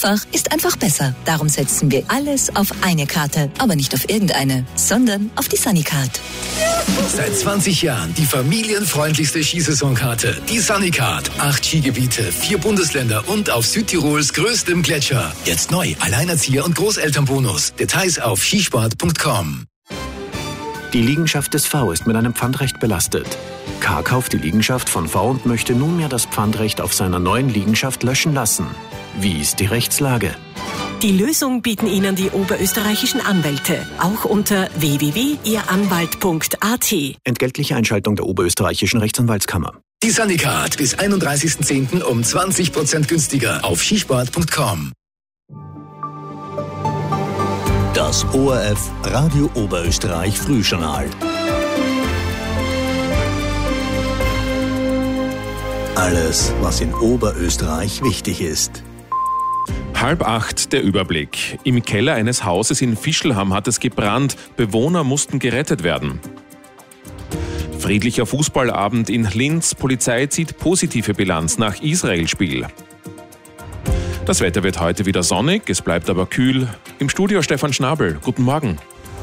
Einfach ist einfach besser. Darum setzen wir alles auf eine Karte. Aber nicht auf irgendeine, sondern auf die Sunnycard. Seit 20 Jahren die familienfreundlichste Skisaisonkarte. Die Sunnycard. 8 Skigebiete, 4 Bundesländer und auf Südtirols größtem Gletscher. Jetzt neu, Alleinerzieher- und Großelternbonus. Details auf skisport.com. Die Liegenschaft des V ist mit einem Pfandrecht belastet. K kauft die Liegenschaft von V und möchte nunmehr das Pfandrecht auf seiner neuen Liegenschaft löschen lassen. Wie ist die Rechtslage? Die Lösung bieten Ihnen die oberösterreichischen Anwälte, auch unter www.ihranwalt.at. Entgeltliche Einschaltung der oberösterreichischen Rechtsanwaltskammer. Die Sunnycard bis 31.10. um 20% günstiger auf skisport.com. Das ORF Radio Oberösterreich Frühjournal. Alles, was in Oberösterreich wichtig ist. 7:30 der Überblick. Im Keller eines Hauses in Fischlham hat es gebrannt. Bewohner mussten gerettet werden. Friedlicher Fußballabend in Linz. Polizei zieht positive Bilanz nach Israel-Spiel. Das Wetter wird heute wieder sonnig, es bleibt aber kühl. Im Studio Stefan Schnabel. Guten Morgen.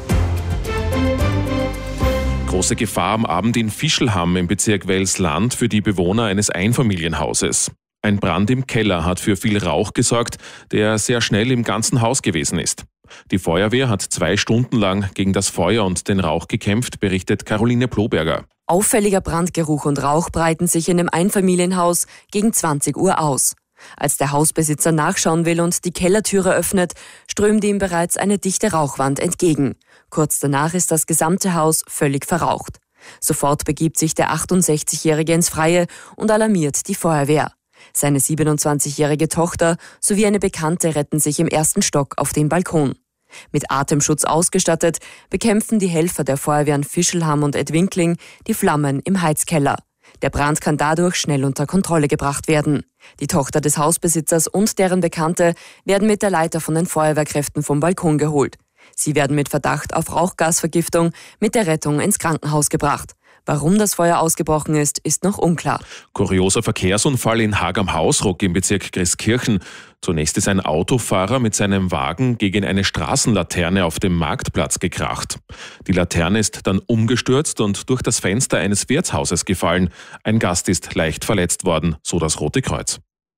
Große Gefahr am Abend in Fischlham im Bezirk Welsland für die Bewohner eines Einfamilienhauses. Ein Brand im Keller hat für viel Rauch gesorgt, der sehr schnell im ganzen Haus gewesen ist. Die Feuerwehr hat 2 Stunden lang gegen das Feuer und den Rauch gekämpft, berichtet Caroline Ploberger. Auffälliger Brandgeruch und Rauch breiten sich in dem Einfamilienhaus gegen 20 Uhr aus. Als der Hausbesitzer nachschauen will und die Kellertüre öffnet, strömt ihm bereits eine dichte Rauchwand entgegen. Kurz danach ist das gesamte Haus völlig verraucht. Sofort begibt sich der 68-Jährige ins Freie und alarmiert die Feuerwehr. Seine 27-jährige Tochter sowie eine Bekannte retten sich im 1. Stock auf den Balkon. Mit Atemschutz ausgestattet, bekämpfen die Helfer der Feuerwehren Fischlham und Edwinkling die Flammen im Heizkeller. Der Brand kann dadurch schnell unter Kontrolle gebracht werden. Die Tochter des Hausbesitzers und deren Bekannte werden mit der Leiter von den Feuerwehrkräften vom Balkon geholt. Sie werden mit Verdacht auf Rauchgasvergiftung mit der Rettung ins Krankenhaus gebracht. Warum das Feuer ausgebrochen ist, ist noch unklar. Kurioser Verkehrsunfall in Haag am Hausruck im Bezirk Christkirchen. Zunächst ist ein Autofahrer mit seinem Wagen gegen eine Straßenlaterne auf dem Marktplatz gekracht. Die Laterne ist dann umgestürzt und durch das Fenster eines Wirtshauses gefallen. Ein Gast ist leicht verletzt worden, so das Rote Kreuz.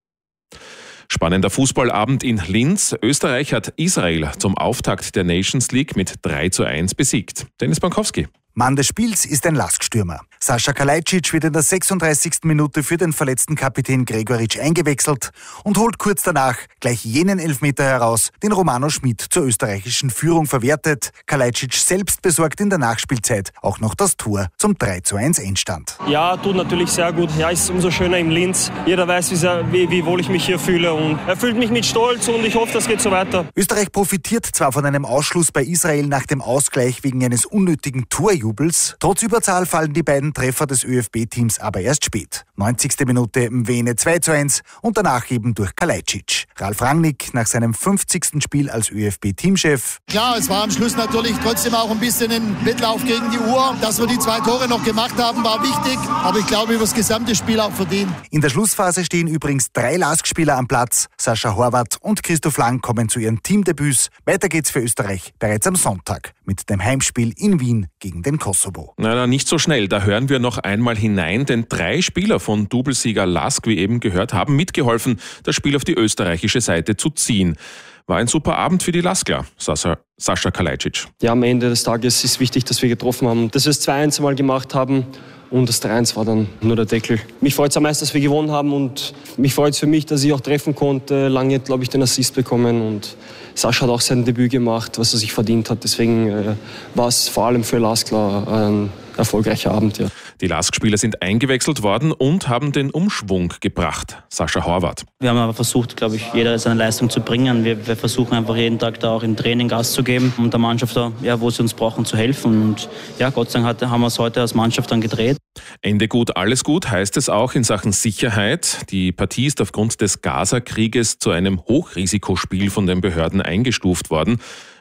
Spannender Fußballabend in Linz. Österreich hat Israel zum Auftakt der Nations League mit 3:1 besiegt. Dennis Bankowski. Mann des Spiels ist ein Laststürmer. Sascha Kalajdzic wird in der 36. Minute für den verletzten Kapitän Gregoritsch eingewechselt und holt kurz danach gleich jenen Elfmeter heraus, den Romano Schmid zur österreichischen Führung verwertet. Kalajdzic selbst besorgt in der Nachspielzeit auch noch das Tor zum 3:1 Endstand. Ja, tut natürlich sehr gut. Ja, ist umso schöner im Linz. Jeder weiß, wie wohl ich mich hier fühle und erfüllt mich mit Stolz und ich hoffe, das geht so weiter. Österreich profitiert zwar von einem Ausschluss bei Israel nach dem Ausgleich wegen eines unnötigen Torjubels. Trotz Überzahl fallen die beiden Treffer des ÖFB-Teams aber erst spät. 90. Minute Mwene 2:1 und danach eben durch Kalajdzic. Ralf Rangnick nach seinem 50. Spiel als ÖFB-Teamchef. Klar, es war am Schluss natürlich trotzdem auch ein bisschen ein Wettlauf gegen die Uhr. Dass wir die 2 Tore noch gemacht haben, war wichtig, aber ich glaube über das gesamte Spiel auch verdient. In der Schlussphase stehen übrigens 3 LASK-Spieler am Platz. Sascha Horvath und Christoph Lang kommen zu ihren Teamdebüts. Weiter geht's für Österreich bereits am Sonntag mit dem Heimspiel in Wien gegen den Kosovo. Na, nicht so schnell. Da hören wir noch einmal hinein, denn 3 Spieler von Doublesieger LASK, wie eben gehört, haben mitgeholfen, das Spiel auf die österreichische Seite zu ziehen. War ein super Abend für die LASKler, Sascha Kalajdzic. Ja, am Ende des Tages ist wichtig, dass wir getroffen haben, dass wir das 2:1 mal gemacht haben. Und das 3:1 war dann nur der Deckel. Mich freut es am meisten, dass wir gewonnen haben und mich freut es für mich, dass ich auch treffen konnte. Lange hat, glaube ich, den Assist bekommen und Sascha hat auch sein Debüt gemacht, was er sich verdient hat. Deswegen war es vor allem für LASKler ein erfolgreicher Abend. Ja. Die LASK-Spieler sind eingewechselt worden und haben den Umschwung gebracht. Sascha Horvath. Wir haben aber versucht, glaube ich, jeder seine Leistung zu bringen. Wir versuchen einfach jeden Tag da auch im Training Gas zu geben, um der Mannschaft, wo sie uns brauchen, zu helfen. Und ja, Gott sei Dank haben wir es heute als Mannschaft dann gedreht. Ende gut, alles gut heißt es auch in Sachen Sicherheit. Die Partie ist aufgrund des Gaza-Krieges zu einem Hochrisikospiel von den Behörden eingestuft worden.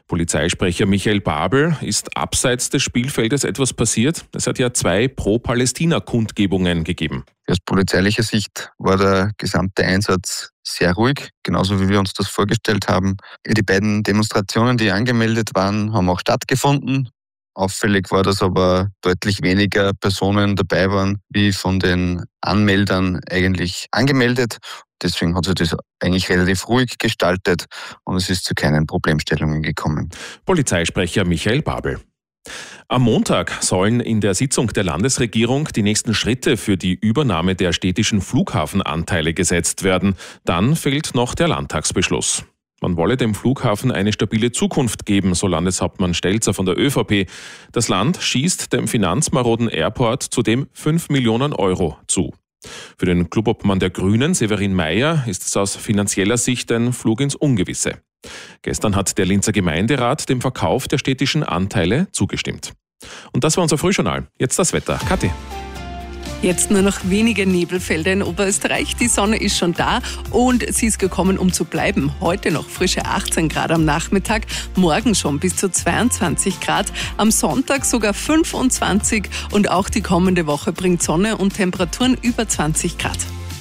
Polizeisprecher Michael Babel, ist abseits des Spielfeldes etwas passiert? Es hat ja 2 Pro-Palästina-Kundgebungen gegeben. Aus polizeilicher Sicht war der gesamte Einsatz sehr ruhig, genauso wie wir uns das vorgestellt haben. Die beiden Demonstrationen, die angemeldet waren, haben auch stattgefunden. Auffällig war, dass aber deutlich weniger Personen dabei waren, wie von den Anmeldern eigentlich angemeldet. Deswegen hat sich das eigentlich relativ ruhig gestaltet und es ist zu keinen Problemstellungen gekommen. Polizeisprecher Michael Babel. Am Montag sollen in der Sitzung der Landesregierung die nächsten Schritte für die Übernahme der städtischen Flughafenanteile gesetzt werden. Dann fehlt noch der Landtagsbeschluss. Man wolle dem Flughafen eine stabile Zukunft geben, so Landeshauptmann Stelzer von der ÖVP. Das Land schießt dem finanzmaroden Airport zudem 5 Millionen Euro zu. Für den Clubobmann der Grünen, Severin Mayer, ist es aus finanzieller Sicht ein Flug ins Ungewisse. Gestern hat der Linzer Gemeinderat dem Verkauf der städtischen Anteile zugestimmt. Und das war unser Frühjournal. Jetzt das Wetter. Kathi. Jetzt nur noch wenige Nebelfelder in Oberösterreich. Die Sonne ist schon da und sie ist gekommen, um zu bleiben. Heute noch frische 18 Grad am Nachmittag, morgen schon bis zu 22 Grad, am Sonntag sogar 25 und auch die kommende Woche bringt Sonne und Temperaturen über 20 Grad.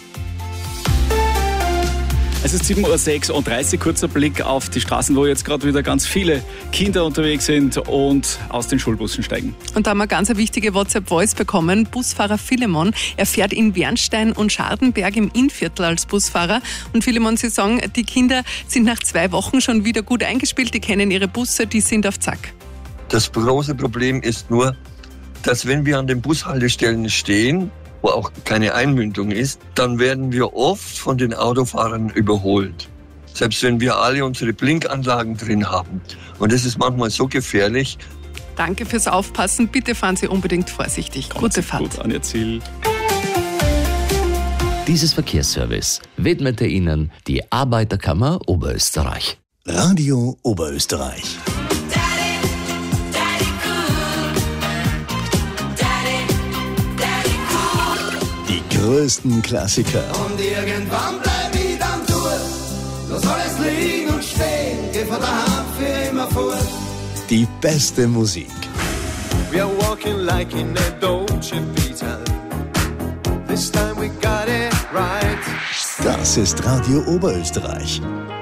Es ist 7:36 Uhr, kurzer Blick auf die Straßen, wo jetzt gerade wieder ganz viele Kinder unterwegs sind und aus den Schulbussen steigen. Und da haben wir ganz eine wichtige WhatsApp-Voice bekommen. Busfahrer Philemon, er fährt in Wernstein und Schardenberg im Innviertel als Busfahrer. Und Philemon, Sie sagen, die Kinder sind nach 2 Wochen schon wieder gut eingespielt, die kennen ihre Busse, die sind auf Zack. Das große Problem ist nur, dass wenn wir an den Bushaltestellen stehen, wo auch keine Einmündung ist, dann werden wir oft von den Autofahrern überholt. Selbst wenn wir alle unsere Blinkanlagen drin haben. Und das ist manchmal so gefährlich. Danke fürs Aufpassen. Bitte fahren Sie unbedingt vorsichtig. Gute Fahrt. Gut an Ihr Ziel. Dieses Verkehrsservice widmete Ihnen die Arbeiterkammer Oberösterreich. Radio Oberösterreich. Die größten Klassiker. Und irgendwann bleib ich dann durch. Lass alles liegen und stehen. Geh von daheim für immer fort. Die beste Musik. We are walking like in a Dolce Vita. This time we got it right. Das ist Radio Oberösterreich.